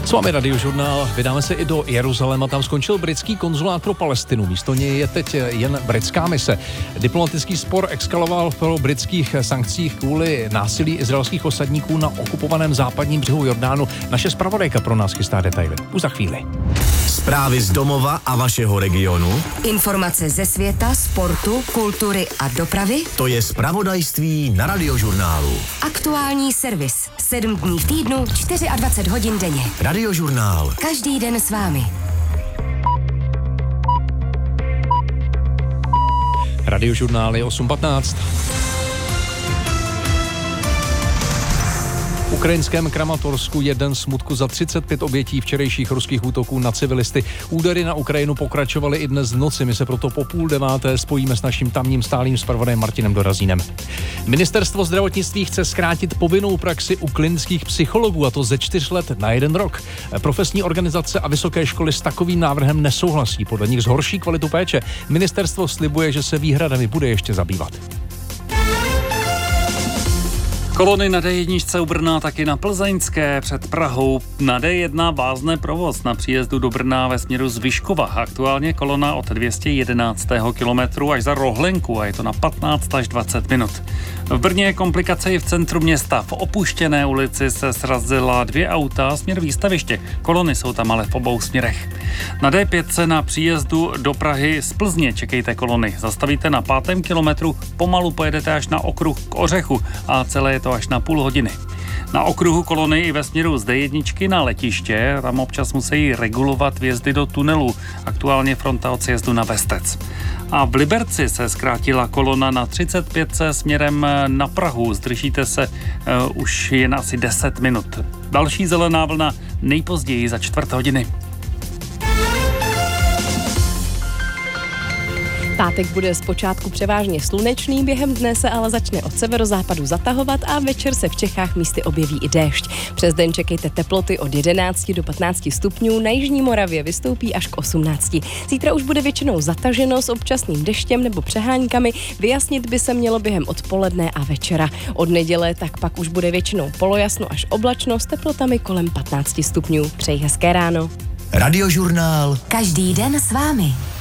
S vámi Radiožurnál, vydáme se i do Jeruzaléma, tam skončil britský konzulát pro Palestinu, místo něj je teď jen britská mise. Diplomatický spor eskaloval po britských sankcích kvůli násilí izraelských osadníků na okupovaném západním břehu Jordánu. Naše zpravodajka pro nás chystá detaily. Už za chvíli. Zprávy z domova a vašeho regionu. Informace ze světa, sportu, kultury a dopravy. To je zpravodajství na Radiožurnálu. Aktuální servis. 7 dní v týdnu, 24 hodin denně. Radiožurnál. Každý den s vámi. Radiožurnál je 8:15. V ukrajinském Kramatorsku je den smutku za 35 obětí včerejších ruských útoků na civilisty. Údery na Ukrajinu pokračovaly i dnes v noci. My se proto po 8:30 spojíme s naším tamním stálým zpravodajem Martinem Dorazínem. Ministerstvo zdravotnictví chce zkrátit povinnou praxi u klinických psychologů, a to ze 4 let na 1 rok. Profesní organizace a vysoké školy s takovým návrhem nesouhlasí. Podle nich zhorší kvalitu péče. Ministerstvo slibuje, že se výhradami bude ještě zabývat. Kolony na D1 u Brna, taky na Plzeňské před Prahou. Na D1 vázne provoz na příjezdu do Brna ve směru z Vyškova. Aktuálně kolona od 211. kilometru až za Rohlenku a je to na 15 až 20 minut. V Brně je komplikace i v centru města. V opuštěné ulici se srazila 2 auta směr výstaviště. Kolony jsou tam ale v obou směrech. Na D5 na příjezdu do Prahy z Plzně čekejte kolony. Zastavíte na 5. kilometru, pomalu pojedete až na okruh k Ořechu a celé je to až na půl hodiny. Na okruhu kolony i ve směru z D1 na letiště, tam občas musí regulovat vjezdy do tunelu. Aktuálně fronta od sjezdu na Vestec. A v Liberci se zkrátila kolona na 35 směrem na Prahu. Zdržíte se už jen asi 10 minut. Další zelená vlna nejpozději za 4 hodiny. Pátek bude zpočátku převážně slunečný, během dne se ale začne od severozápadu zatahovat a večer se v Čechách místy objeví i déšť. Přes den čekejte teploty od 11 do 15 stupňů, na jižní Moravě vystoupí až k 18. Zítra už bude většinou zataženo s občasným deštěm nebo přeháňkami, vyjasnit by se mělo během odpoledne a večera. Od neděle tak pak už bude většinou polojasno až oblačno s teplotami kolem 15 stupňů. Přeji hezké ráno. Radiožurnál. Každý den s vámi.